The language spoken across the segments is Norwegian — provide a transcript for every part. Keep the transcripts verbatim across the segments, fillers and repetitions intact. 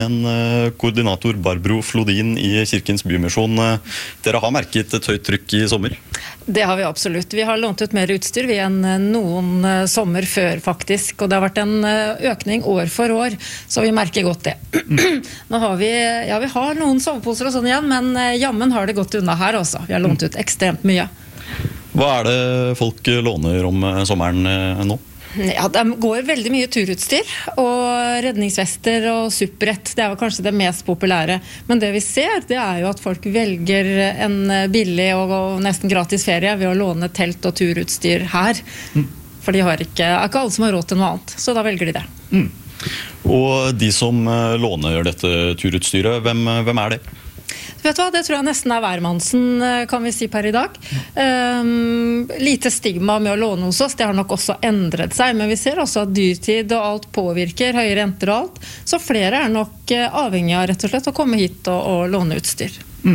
En koordinator Barbro Flodin i Kirkens Bymisjon. Dere har merket et høyt trykk i sommer? Det har vi absolutt. Vi har lånt ut mer utstyr vi enn noen sommer før faktisk, og det har vært en økning år for år, så vi merker godt det. Nå har vi, ja vi har noen soveposer og sånn igjen, men jammen har det gått unna her også. Vi har lånt ut ekstremt mye. Hva er det folk låner om sommeren nå? Ja, det går veldig mye turutstyr, og redningsvester og supprett, det er jo kanskje det mest populære. Men det vi ser, det er jo at folk velger en billig og nesten gratis ferie ved å låne telt og turutstyr her. Mm. For de har ikke, er ikke alle som har råd til noe annet, så da velger de det. Mm. Og de som låner dette turutstyret, hvem, hvem er det? Vet du hva, det tror jeg nesten er hvermannsen, kan vi si per i dag. Um, lite stigma med å låne hos oss, det har nok også endret seg, men vi ser også at dyrtid og alt påvirker, høye renter og alt, så flere er nok avhengig av rett og slett å komme hit og, og låne utstyr. Mm.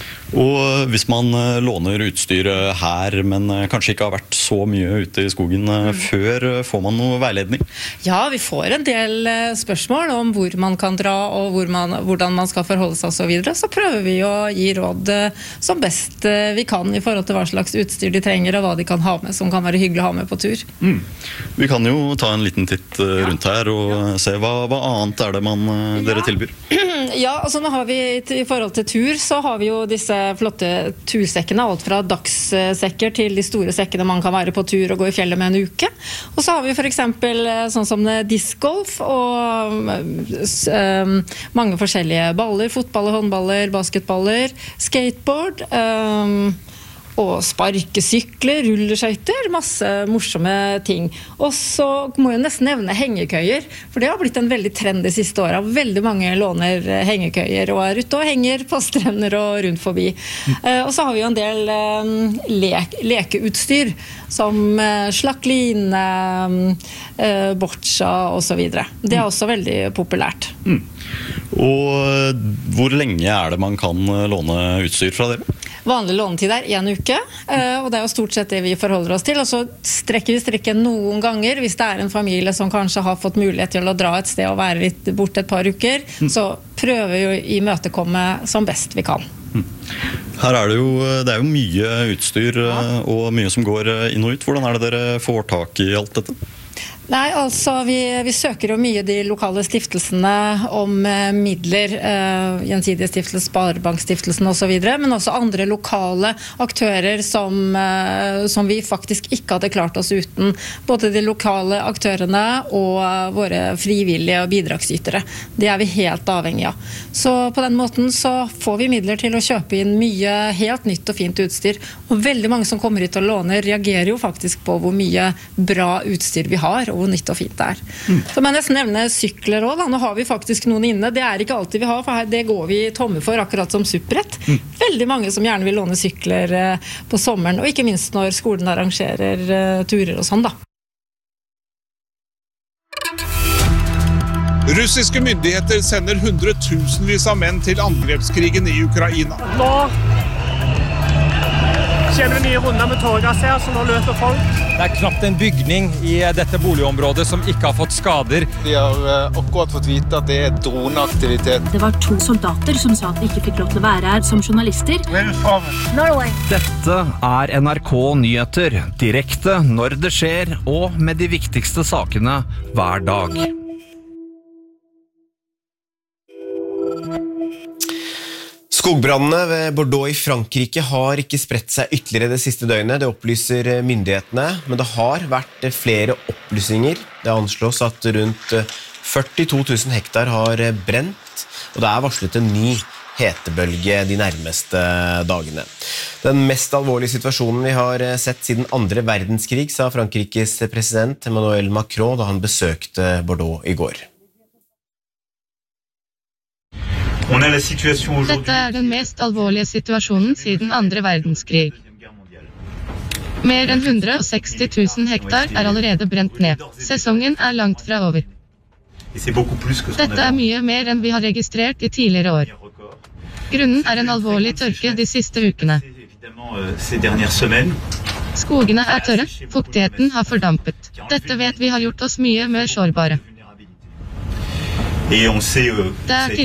Og hvis man låner utstyr her, men kanskje ikke har vært så mye ute i skogen mm. før, får man noe veiledning? Ja, vi får en del spørsmål om hvor man kan dra og hvor man, hvordan man skal forholde seg og så videre. Så prøver vi å gi råd som best vi kan i forhold til hva slags utstyr de trenger og hva de kan ha med, som kan være hyggelig å ha med på tur. Mm. Vi kan jo ta en liten titt rundt her og ja. se hva, hva annet er det man, dere tilbyr? Ja, altså nå har vi i forhold til tur, så har vi jo disse flotte tursekkene, alt fra dagssekker til de store sekkene man kan være på tur og gå i fjellet med en uke. Og så har vi for eksempel sånn som discgolf og um, mange forskjellige baller, fotballer, håndballer, basketballer, skateboard, um, og sparkesykler, rulleskøyter, masse morsomme ting. Og så må jeg nesten nevne hengekøyer, for det har blitt en veldig trend de siste årene. Veldig mange låner hengekøyer og er ute og henger på strender og rundt forbi. Mm. Uh, og så har vi jo en del um, le lekeutstyr, som uh, slakline, uh, boccia og så videre. Det er også veldig populært. Mm. Og hvor lenge er det man kan låne utstyr fra dere? Vanlig lånetid er en uke, og det er jo stort sett det vi forholder oss til. Og så strekker vi strikken noen ganger, hvis det er en familie som kanskje har fått mulighet til å dra et sted og være litt borte et par uker, mm. så prøver vi å imøtekomme som best vi kan. Mm. Her er det jo, det er jo mye utstyr ja. og mye som går inn og ut. Hvordan er det dere får tak i alt dette? Nei, altså vi, vi søker jo mye de lokale stiftelsene om eh, midler, eh, Gjensidige stiftelse, Sparebankstiftelsen og så videre, men også andre lokale aktører som, eh, som vi faktisk ikke hadde klart oss uten. Både de lokale aktørene og våre frivillige og bidragsytere. Det er vi helt avhengig av. Så på den måten så får vi midler til å kjøpe inn mye helt nytt og fint utstyr. Og veldig mange som kommer hit og låner reagerer jo faktisk på hvor mye bra utstyr vi har, og hvor nytt og fint det er. Mm. Så må jeg nesten nevne sykler også, da. Nå har vi faktisk noen inne. Det er ikke alltid vi har, for her, det går vi tomme for, akkurat som supprett. Mm. Veldig mange som gjerne vil låne sykler eh, på sommeren, og ikke minst når skolen arrangerer eh, turer og sånn, da. Russiske myndigheter sender hundretusenvis av menn til angrepskrigen i Ukraina. Nå kjenner vi nye runder med tårgass her, så nå løper folk. Det er knapt en bygning i dette boligområdet som ikke har fått skader. Vi har uh, akkurat fått vite at det er droneaktivitet. Det var to soldater som sa at de ikke fikk lov til å være her som journalister. Norway. Dette er N R K Nyheter, direkte når det skjer, og med de viktigste sakene hver dag. Skogbrandene ved Bordeaux i Frankrike har ikke spredt seg ytterligere det siste døgnet, det opplyser myndighetene, men det har vært flere opplysninger. Det anslås at rundt førtito tusen hektar har brent, og det er varslet en ny hetebølge de nærmeste dagene. Den mest alvorlige situasjonen vi har sett siden andre verdenskrig, sa Frankrikes president Emmanuel Macron da han besøkte Bordeaux i går. Dette er den mest alvorlige situasjonen siden andre verdenskrig. Mer enn hundre og seksti tusen hektar er allerede brent ned. Sesongen er langt fra over. Dette er mye mer enn vi har registrert i tidligere år. Grunnen er en alvorlig tørke de siste ukene. Skogene er tørre, fuktigheten har fordampet. Dette vet vi har gjort oss mye mer sårbare. Det er ikke